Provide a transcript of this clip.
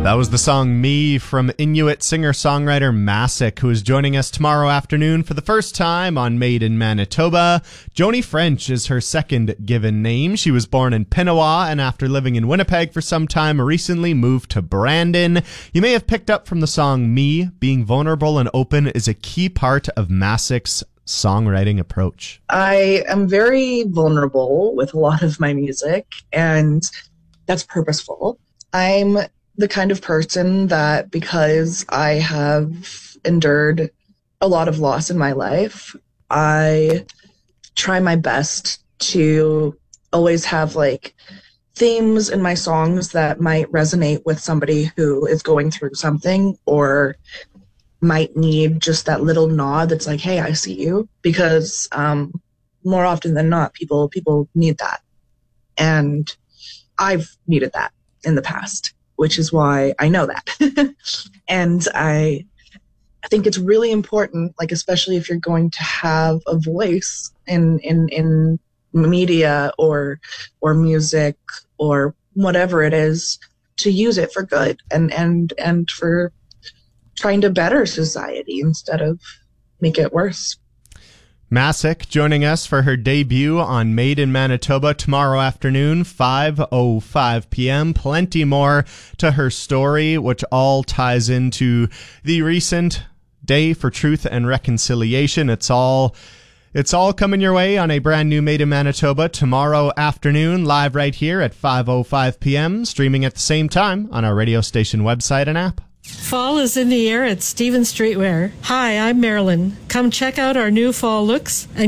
That was the song Me from Inuit singer-songwriter Massic, who is joining us tomorrow afternoon for the first time on Made in Manitoba. Joni French is her second given name. She was born in Pinawa and after living in Winnipeg for some time recently moved to Brandon. You may have picked up from the song Me, being vulnerable and open is a key part of Massic's songwriting approach. I am very vulnerable with a lot of my music, and that's purposeful. I'm the kind of person that, because I have endured a lot of loss in my life, I try my best to always have like themes in my songs that might resonate with somebody who is going through something or might need just that little nod that's like, hey, I see you. Because more often than not, people need that. And I've needed that in the past, which is why I know that. And I think it's really important, like, especially if you're going to have a voice in media or music or whatever it is, to use it for good and for trying to better society instead of make it worse. Massic joining us for her debut on Made in Manitoba tomorrow afternoon, 5:05 p.m. Plenty more to her story, which all ties into the recent Day for Truth and Reconciliation. It's all coming your way on a brand new Made in Manitoba tomorrow afternoon, live right here at 5:05 p.m., streaming at the same time on our radio station website and app. Fall is in the air at Stephen Streetwear. Hi, I'm Marilyn. Come check out our new fall looks and